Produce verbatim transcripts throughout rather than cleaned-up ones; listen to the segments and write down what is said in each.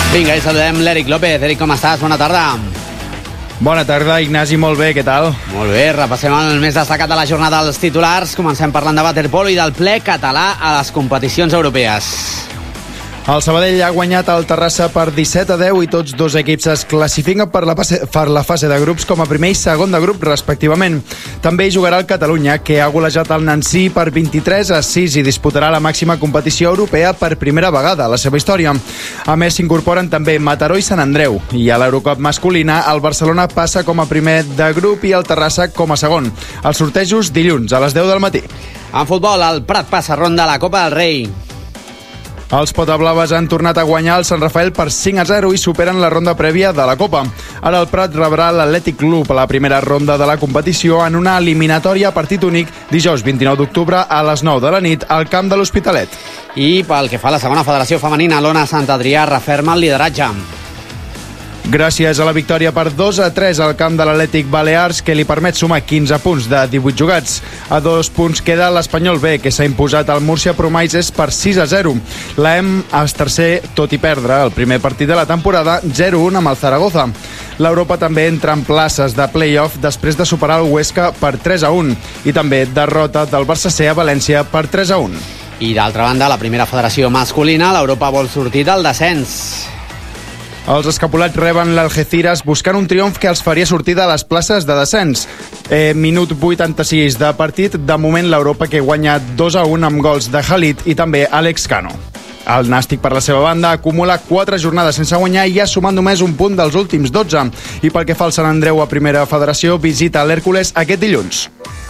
Vinga, i saludem l'Eric López. Eric, com estàs? Bona tarda. Bona tarda, Ignasi, molt bé, què tal? Molt bé, repassem el més destacat de la jornada dels titulars. Comencem parlant de waterpolo i del ple català a les competicions europees. El Sabadell ha guanyat el Terrassa per disset a deu i tots dos equips es classifiquen per la fase, per la fase de grups com a primer i segon de grup, respectivament. També hi jugarà el Catalunya, que ha golejat el Nancy per vint-i-tres a sis i disputarà la màxima competició europea per primera vegada a la seva història. A més, s'incorporen també Mataró i Sant Andreu. I a l'Eurocop masculina, el Barcelona passa com a primer de grup i el Terrassa com a segon. Els sortejos dilluns a les deu del matí. En futbol, el Prat passa ronda a la Copa del Rei. Els potablaves han tornat a guanyar el Sant Rafael per cinc a zero i superen la ronda prèvia de la Copa. Ara el Prat rebrà l'Atlètic Club a la primera ronda de la competició en una eliminatòria a partit únic dijous vint-i-nou d'octubre a les nou de la nit al camp de l'Hospitalet. I pel que fa a la segona federació femenina, l'Ona Sant Adrià referma el lideratge. Gràcies a la victòria per dos a tres al camp de l'Atlètic Balears, que li permet sumar quinze punts de divuit jugats. A dos punts queda l'Espanyol B, que s'ha imposat al Múrcia Promises per sis a zero. La E M és tercer, tot i perdre el primer partit de la temporada, zero a un amb el Zaragoza. L'Europa també entra en places de play-off després de superar el Huesca per tres a un i també derrota del Barça C a València per tres a un. I d'altra banda, la primera federació masculina, l'Europa vol sortir del descens. Els escapulats reben l'Algeciras buscant un triomf que els faria sortir de les places de descens. Eh, minut vuitanta-sis de partit, de moment l'Europa que guanya dos a un amb gols de Khalid i també Alex Cano. El Nàstic, per la seva banda, acumula quatre jornades sense guanyar i ha sumat només un punt dels últims dotze. I pel que fa al Sant Andreu a primera federació, visita l'Hèrcules aquest dilluns.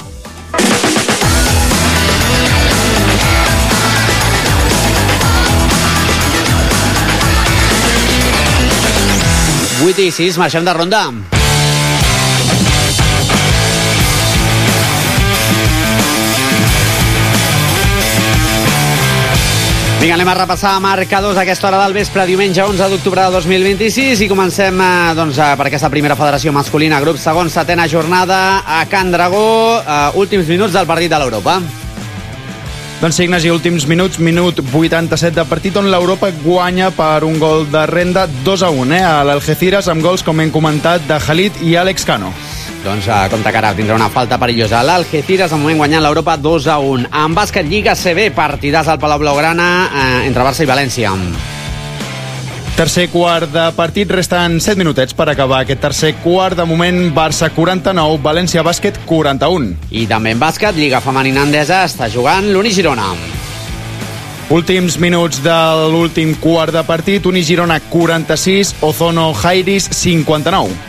vuit i sis, marxem de ronda. Vinga, anem a repassar marcadors a aquesta hora del vespre, diumenge onze d'octubre de dos mil vint-i-sis, i comencem eh, doncs, eh, per aquesta primera federació masculina, grup segon, setena jornada a Can Dragó, eh, últims minuts del partit de l'Europa. Doncs sí, Ignasi, últims minuts, minut vuitanta-set de partit on l'Europa guanya per un gol de renda dos a un, eh, a l'Algeciras, amb gols, com hem comentat, de Khalid i Alex Cano. Doncs eh, compte que ara tindrà una falta perillosa. L'Algeciras, al moment, guanyant l'Europa dos a un. En bàsquet, Lliga C B, partidàs al Palau Blaugrana eh, entre Barça i València. Tercer quart de partit, resten set minutets per acabar aquest tercer quart. De moment, Barça quaranta-nou, València Bàsquet quaranta-un. I també en bàsquet, Lliga Femenina Endesa, està jugant l'Uni Girona. Últims minuts de l'últim quart de partit, Uni Girona quaranta-sis, Ozono Jairis cinquanta-nou.